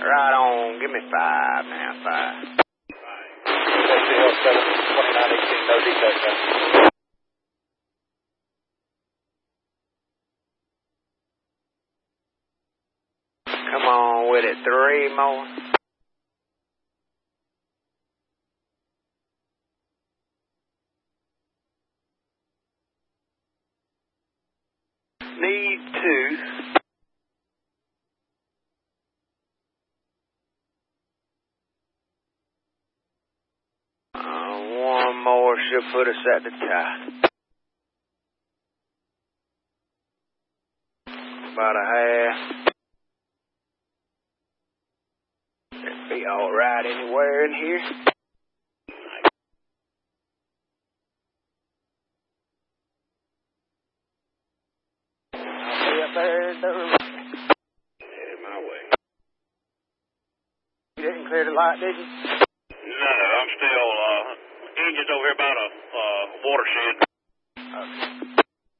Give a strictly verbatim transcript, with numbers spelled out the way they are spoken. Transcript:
Right on. Give me five now, five. seven, twenty-nine eighteen, no defect, man. Come on with it. Three more. Need two. Uh, one more should put us at the top. About a half. It'd be alright anywhere in here. I'll be up there in the Headed my way. You didn't clear the light, did you? No, I'm still, uh, engine's over here about a, uh, watershed.